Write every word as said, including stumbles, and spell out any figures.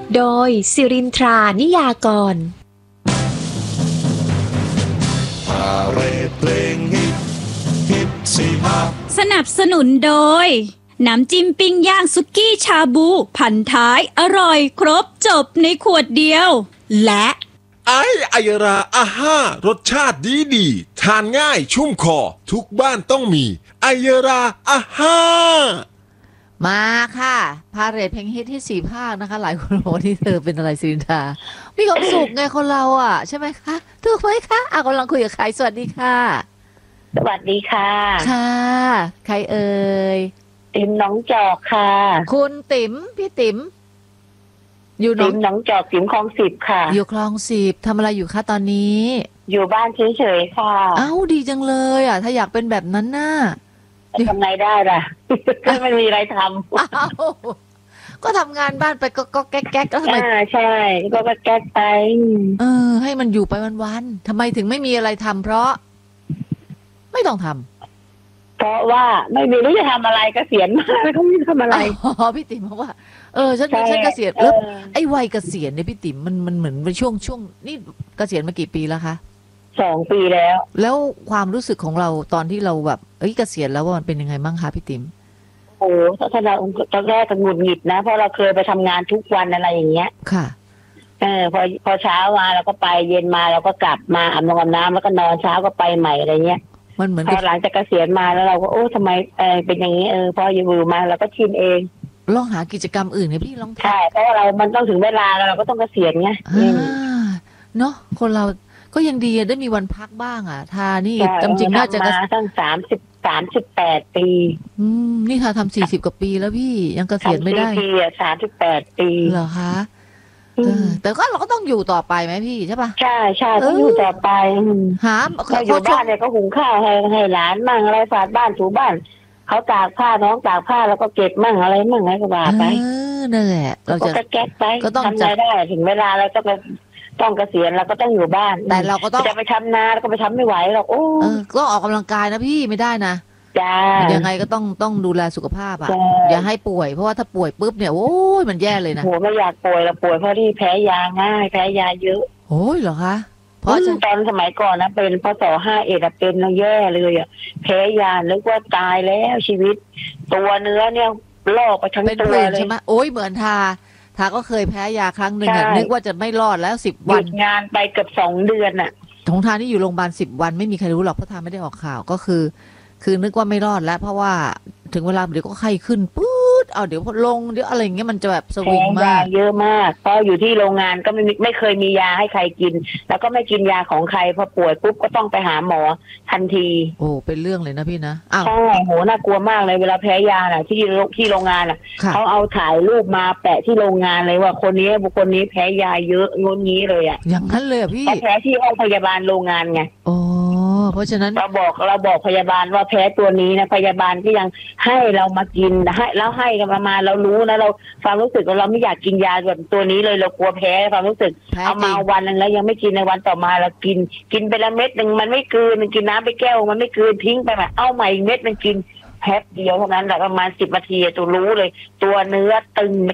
โดยสิรินทรานิยากรพาเรดเพลงฮิตฮิตสี่ห้าสนับสนุนโดยน้ำจิ้มปิ้งย่างสุกี้ชาบูพันท้ายอร่อยครบจบในขวดเดียวและไอไอยราอาห้ารสชาติดีดีทานง่ายชุ่มคอทุกบ้านต้องมีไอยราอาห้ามาค่ะพาเรทเพลงฮิตที่สี่ภาคนะคะหลายคนบอกว่าที่เธอเป็นอะไรสิรินทรามีความสุขไงคนเราอ่ะใช่ไหมคะถูกไหมคะอ่ะกำลังคุยกับใครสวัสดีค่ะสวัสดีค่ะค่ะใครเอ่ยติ๋มน้องจอกค่ะคุณติ๋มพี่ติ๋มอยู่ติ๋มน้องจอกติ๋มคลองสิบค่ะอยู่คลองสิบทำอะไรอยู่คะตอนนี้อยู่บ้านเฉยๆค่ะอ้าวดีจังเลยอ่ะถ้าอยากเป็นแบบนั้นน่ะทำไงได้ล่ะก็ไม่มีอะไรทำก็ทำงานบ้านไปก็ก็แก๊กแก๊กแล้วทำไมใช่ก็ก็แก๊กไปเออให้มันอยู่ไปวันๆทำไมถึงไม่มีอะไรทำเพราะไม่ต้องทำเพราะว่าไม่มีรู้จะทำอะไรเกษียณมาแล้วก็ไม่ทำอะไรอ๋อพี่ติ๋มบอกว่าเออฉันฉันเกษียณแล้วไอ้วัยเกษียณเนี่ยพี่ติ๋มมันมันเหมือนเป็นช่วงช่วงนี่เกษียณมากี่ปีแล้วคะสองปีแล้วแล้วความรู้สึกของเราตอนที่เราแบบเอ้ยเกษียณแล้วว่ามันเป็นยังไงบ้างคะพี่ติ๋มโอ้ถ้าเราตอนแรกก็หงุดหงิดนะเพราะเราเคยไปทำงานทุกวันอะไรอย่างเงี้ยค่ะเออพอพอเช้ามาเราก็ไปเย็นมาเราก็กลับมาอาบน้ำอาบน้ำแล้วก็นอนเช้าก็ไปใหม่อะไรเงี้ยมันเหมือนพอหลังจากเกษียณมาแล้วเราก็โอ้ทำไมเออเป็นอย่างนี้เออพออยู่มาเราก็ชินเองลองหากิจกรรมอื่นเนี่ยพี่ลองใช่เพราะว่าเรามันต้องถึงเวลาแล้วเราก็ต้องเกษียณไงเนาะคนเราก็ยังดีได้มีวันพักบ้างอ่ะทานี่จริงๆน่าจะมาตั้งสามสิบสามสิบแปดปีอืมนี่ทาทำสี่สิบกว่าปีแล้วพี่ยังเกษียณไม่ได้ปีอ่ะสามสิบแปดปีเหรอคะแต่ก็เราก็ต้องอยู่ต่อไปไหมพี่ใช่ปะใช่ใช่ต้องอยู่ต่อไปหาเขาอยู่บ้านเนี่ยก็หุงข้าวให้ให้หลานมั่งอะไรฝาดบ้านถูบ้านเขาตากผ้าน้องตากผ้าแล้วก็เก็บมั่งอะไรมั่งอะไรก็ว่าไปเออนั่นแหละเราจะแก๊กไปก็ต้องทำได้ถึงเวลาเราจะต้องเกษียณเราก็ต้องอยู่บ้านแต่เราก็ต้องจะไปทำนาแล้วก็ไปทำไม่ไหวหรอกโอ้ก็ออกกำลังกายนะพี่ไม่ได้นะจ้ายังไงก็ต้องต้องดูแลสุขภาพอ่ะอย่าให้ป่วยเพราะว่าถ้าป่วยปุ๊บเนี่ยโอ้ยมันแย่เลยนะโหไม่อยากป่วยเราป่วยเพราะที่แพ้ยาง่ายแพ้ยาเยอะโอ้ยเหรอคะเพราะตอนสมัยก่อนนะเป็นพศห้าเอ็ดเป็นเราแย่เลยอ่ะแพ้ยานึกว่าตายแล้วชีวิตตัวเนื้อเนี่ยลอกไปทั้งตัวเลยใช่ไหมโอ้ยเหมือนทาทาก็เคยแพ้ยาครั้งหนึ่งอ่ะนึกว่าจะไม่รอดแล้วสิบวันหยุดงานไปเกือบสองเดือนอ่ะของทานี่อยู่โรงพยาบาลสิบวันไม่มีใครรู้หรอกเพราะทาไม่ได้ออกข่าวก็คือคือนึกว่าไม่รอดแล้วเพราะว่าถึงเวลาเดี๋ยวก็ไข้ขึ้นปื๊ดเอาเดี๋ยวพอลงเดี๋ยวอะไรอย่างเงี้ยมันจะแบบสวิงมากเยอะมากเพราะอยู่ที่โรงงานก็ไม่ไม่เคยมียาให้ใครกินแล้วก็ไม่กินยาของใครพอป่วยปุ๊บก็ต้องไปหาหมอทันทีโอ้เป็นเรื่องเลยนะพี่นะอ้าวใช่โหน่ากลัวมากเลยเวลาแพ้ยาน่ะที่ที่โรงงานอ่ะเขาเอาถ่ายรูปมาแปะที่โรงงานเลยว่าคนนี้บุคคลนี้แพ้ยาเยอะงนงี้เลยอ่ะอย่างนั้นเลยพี่แพ้ที่ห้องพยาบาลโรงงานไงโอ้เพราะฉะนั้นเราบอกเราบอกพยาบาลว่าแพ้ตัวนี้นะพยาบาลก็ยังให้เรามากินให้แล้วให้กันมาเรารู้นะเราความรู้สึกเราไม่อยากกินยาแบบตัวนี้เลยเรากลัวแพ้ความรู้สึกเอามาวันนึงแล้วยังไม่กินในวันต่อมาเรากินกินไปละเม็ดนึงมันไม่คืนมันกินน้ำไปแก้วมันไม่คืนทิ้งไปแบบเอาใหม่เม็ดนึงกินแป๊บเดียวเท่านั้นแหละประมาณสิบนาทีตัวรู้เลยตัวเนื้อตึง